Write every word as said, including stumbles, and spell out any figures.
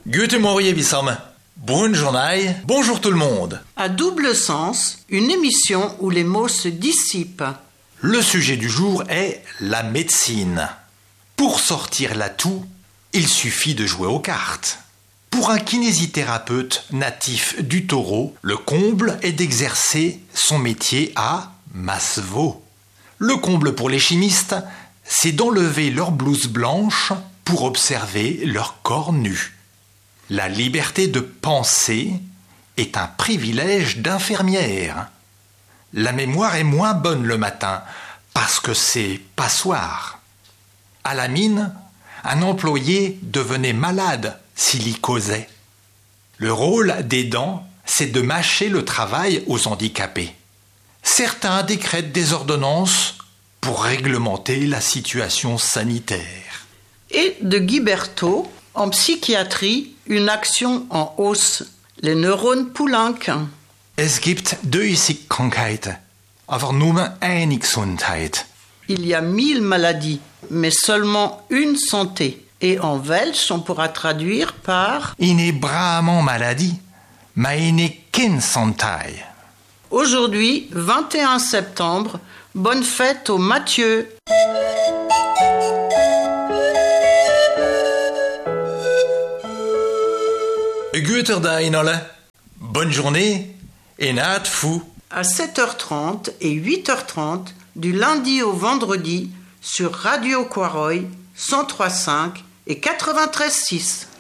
Guten Morgen, Bissam. Bonne journée. Bonjour tout le monde. À double sens, une émission où les mots se dissipent. Le sujet du jour est la médecine. Pour sortir l'atout, il suffit de jouer aux cartes. Pour un kinésithérapeute natif du Taureau, le comble est d'exercer son métier à Masseveau. Le comble pour les chimistes, c'est d'enlever leur blouse blanche pour observer leur corps nu. La liberté de penser est un privilège d'infirmière. La mémoire est moins bonne le matin parce que c'est passoire. À la mine, un employé devenait malade s'il y causait. Le rôle des dents, c'est de mâcher le travail aux handicapés. Certains décrètent des ordonnances pour réglementer la situation sanitaire. Et de Guy Berthaud, en psychiatrie, une action en hausse, les neurones Poulenc. Es gibt dreißig Krankheiten, aber nur eine Gesundheit. Il y a mille maladies, mais seulement une santé. Et en welsh, on pourra traduire par Une bramant maladie, mais une qu'une santé. Aujourd'hui, vingt et un septembre, bonne fête au Mathieu. Guter Dag alle. Bonne journée et naat fou. À sept heures trente et huit heures trente, du lundi au vendredi, sur Radio Quaroy, cent trois virgule cinq et quatre-vingt-treize virgule six.